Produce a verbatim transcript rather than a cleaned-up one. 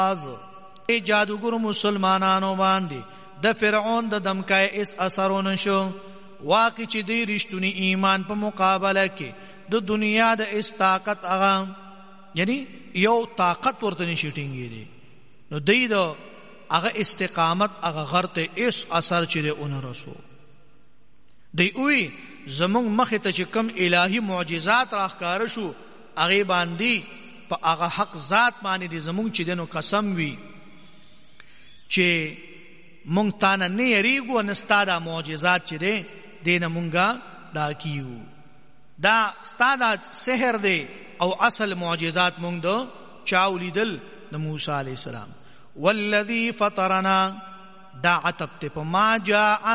ای جادوگر مسلمانانو باندې د فرعون د دمکای اس اثرون شو واقع چې دی رښتونی ایمان په مقابله کې د دنیا د اس طاقت هغه یعنی یو طاقت ورته نشي ټینګي دي نو دی د هغه استقامت هغه غرته اس اثر چې دی اون رسو دی وی زمون مخ ته چې کم الهی معجزات راخکار شو هغه باندې په هغه حق ذات باندې دي زمون چې دنو قسم وی چې مونږ تانه نه یریږو نستاده معجزات چې دي دینه مونږه دا کیو دا ستاده سحر دی او اصل معجزات مونږ دو چاولیدل د موسی علی السلام والذی فطرنا دا عتب ته ما جاء